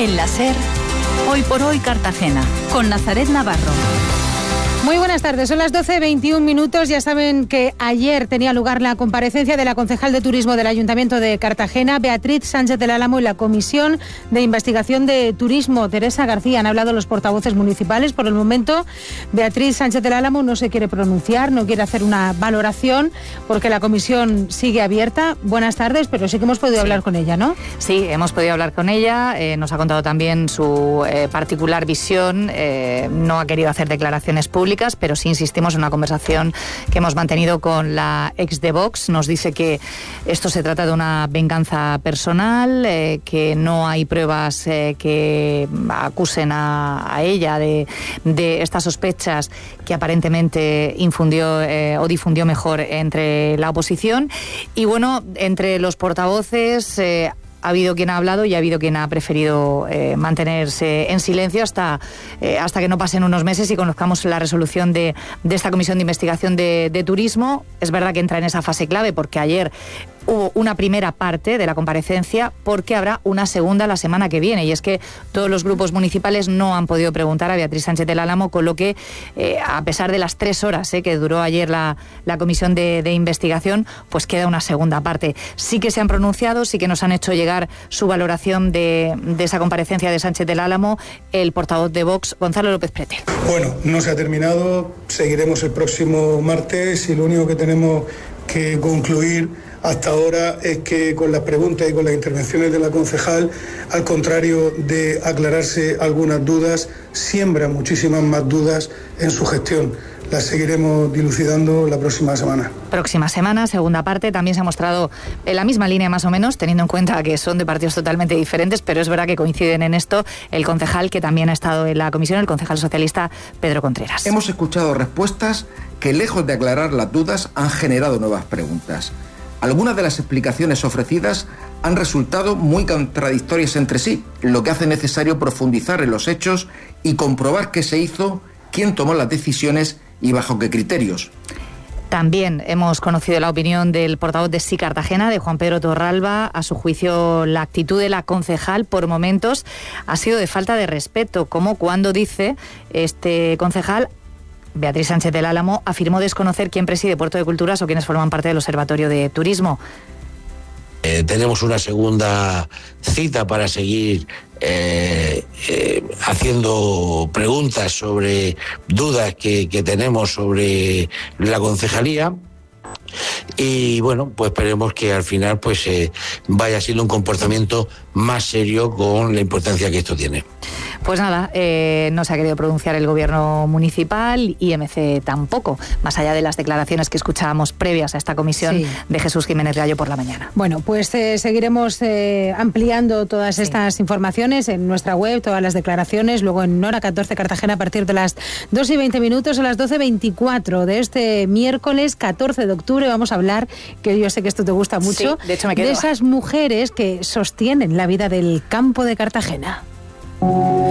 En la SER, Hoy por Hoy Cartagena, con Nazaret Navarro. Muy buenas tardes, son las 12:21. Ya saben que ayer tenía lugar la comparecencia de la concejal de Turismo del Ayuntamiento de Cartagena, Beatriz Sánchez del Álamo, y la Comisión de Investigación de Turismo, Teresa García. Han hablado los portavoces municipales. Por el momento, Beatriz Sánchez del Álamo no se quiere pronunciar, no quiere hacer una valoración, porque la comisión sigue abierta. Buenas tardes, pero sí que hemos podido hablar con ella, ¿no? Sí, hemos podido hablar con ella, nos ha contado también su particular visión, no ha querido hacer declaraciones públicas, pero sí insistimos en una conversación que hemos mantenido con la ex de Vox. Nos dice que esto se trata de una venganza personal, que no hay pruebas que acusen a ella de estas sospechas que aparentemente infundió o difundió mejor entre la oposición. Y bueno, entre los portavoces ha habido quien ha hablado y ha habido quien ha preferido mantenerse en silencio hasta que no pasen unos meses y conozcamos la resolución de esta Comisión de Investigación de Turismo. Es verdad que entra en esa fase clave porque ayer hubo una primera parte de la comparecencia, porque habrá una segunda la semana que viene, y es que todos los grupos municipales no han podido preguntar a Beatriz Sánchez del Álamo, con lo que a pesar de las 3 horas que duró ayer la comisión de investigación, pues queda una segunda parte. Sí que se han pronunciado, sí que nos han hecho llegar su valoración de esa comparecencia de Sánchez del Álamo el portavoz de Vox, Gonzalo López Pretel. Bueno, no se ha terminado, seguiremos el próximo martes y lo único que tenemos que concluir hasta ahora es que con las preguntas y con las intervenciones de la concejal, al contrario de aclararse algunas dudas, siembra muchísimas más dudas en su gestión. Las seguiremos dilucidando la próxima semana. Próxima semana, segunda parte. También se ha mostrado en la misma línea más o menos, teniendo en cuenta que son de partidos totalmente diferentes, pero es verdad que coinciden en esto el concejal que también ha estado en la comisión, el concejal socialista Pedro Contreras. Hemos escuchado respuestas que, lejos de aclarar las dudas, han generado nuevas preguntas. Algunas de las explicaciones ofrecidas han resultado muy contradictorias entre sí, lo que hace necesario profundizar en los hechos y comprobar qué se hizo, quién tomó las decisiones y bajo qué criterios. También hemos conocido la opinión del portavoz de Sí Cartagena, de Juan Pedro Torralba. A su juicio, la actitud de la concejal por momentos ha sido de falta de respeto, como cuando dice este concejal: Beatriz Sánchez del Álamo afirmó desconocer quién preside Puerto de Culturas o quiénes forman parte del Observatorio de Turismo. Tenemos una segunda cita para seguir haciendo preguntas sobre dudas que tenemos sobre la concejalía. Y bueno, pues esperemos que al final pues vaya siendo un comportamiento más serio con la importancia que esto tiene. Pues nada, no se ha querido pronunciar el gobierno municipal, IMC tampoco, más allá de las declaraciones que escuchábamos previas a esta comisión de Jesús Jiménez Gallo por la mañana. Bueno, pues seguiremos ampliando todas estas informaciones en nuestra web, todas las declaraciones, luego en Hora 14 Cartagena a partir de las 2:20 a las 12:24 de este miércoles 14 de octubre. Vamos a hablar, que yo sé que esto te gusta mucho, de hecho me quedo, de esas mujeres que sostienen la vida del campo de Cartagena.